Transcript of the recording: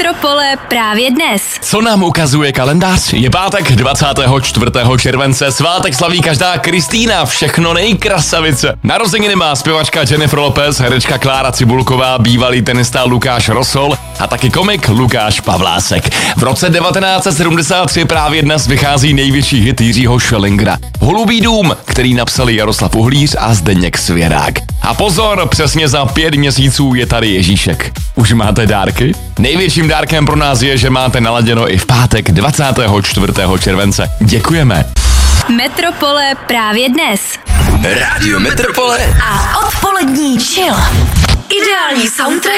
Metropole právě dnes. Co nám ukazuje kalendář? Je pátek 24. července, svátek slaví každá Kristýna, všechno nejkrasavice. Narozeniny má zpěvačka Jennifer Lopez, herečka Klára Cibulková, bývalý tenista Lukáš Rosol a taky komik Lukáš Pavlásek. V roce 1973 právě dnes vychází největší hit Jiřího Schrödingera Holubý dům, který napsali Jaroslav Uhlíř a Zdeněk Svěrák. A pozor, přesně za 5 měsíců je tady Ježíšek. Už máte dárky? Největším dárkem pro nás je, že máte naladěno i v pátek 24. července. Děkujeme. Metropole právě dnes. Rádio Metropole a odpolední chill. Ideální soundtrack